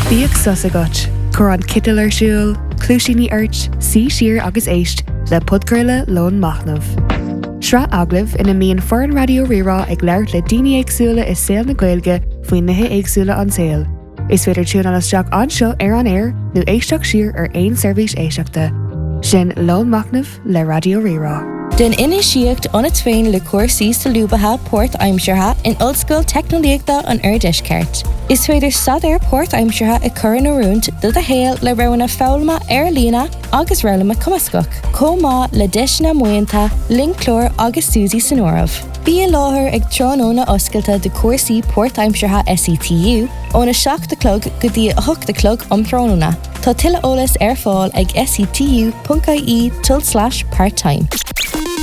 Bíag sus agat, chur an citil ar siúl, clúisíní airt, sí siar agus éist le pudgurla lón machnamh. Sra aglah ina míon foran radio rirá ag leirt le daoine éagsúla is saoil na Gaeilge faoin nithe éagsúla an saoil. Is féidir tún an isteach anseo ar an air nó éisteach siar ar aon seirbhís éisteachta. Sin lón machnamh le radio rirá. Den inisíocht an it féin le cuasaí sa lúbatha Port Aimseartha in Ollscoil Technoléachta an Ardisceart. Is féidir sad ar Port Aimseartha i cuireann arúnt dul a héal le roinna fáilma ar lína agus roilma cumascoch. Comá le deisna muointa, Linklór agus Susie Sonorov. Bí a láthair ag trónóna oscailta de cuasaí Port Aimseartha SETU óna 7 clog go dtí 8 clog an trónóna. Tá tuilleolalas ar fáil ag setu.ie/part-time.